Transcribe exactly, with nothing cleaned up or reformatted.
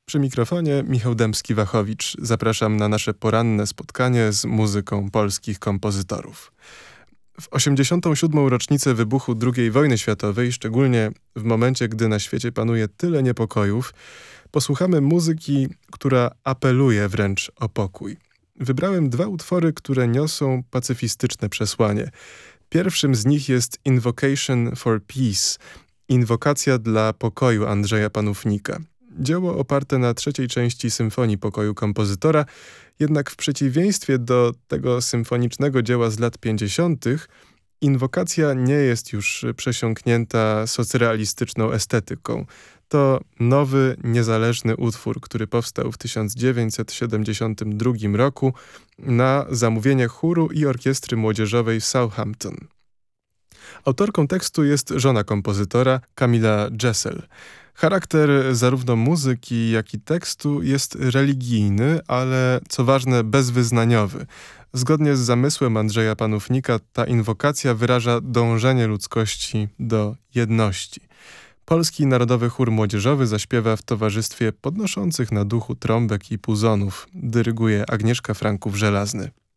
Przy mikrofonie Michał Dębski-Wachowicz. Zapraszam na nasze poranne spotkanie z muzyką polskich kompozytorów. W osiemdziesiątą siódmą rocznicę wybuchu drugiej wojny światowej, szczególnie w momencie, gdy na świecie panuje tyle niepokojów, posłuchamy muzyki, która apeluje wręcz o pokój. Wybrałem dwa utwory, które niosą pacyfistyczne przesłanie. Pierwszym z nich jest Invocation for Peace, inwokacja dla pokoju Andrzeja Panównika. Dzieło oparte na trzeciej części Symfonii Pokoju kompozytora, jednak w przeciwieństwie do tego symfonicznego dzieła z lat pięćdziesiątych, inwokacja nie jest już przesiąknięta socrealistyczną estetyką. To nowy, niezależny utwór, który powstał w tysiąc dziewięćset siedemdziesiątym drugim roku na zamówienie chóru i orkiestry młodzieżowej w Southampton. Autorką tekstu jest żona kompozytora, Camilla Jessel. Charakter zarówno muzyki, jak i tekstu jest religijny, ale co ważne bezwyznaniowy. Zgodnie z zamysłem Andrzeja Panównika ta inwokacja wyraża dążenie ludzkości do jedności. Polski Narodowy Chór Młodzieżowy zaśpiewa w towarzystwie podnoszących na duchu trąbek i puzonów. Dyryguje Agnieszka Franków-Żelazny.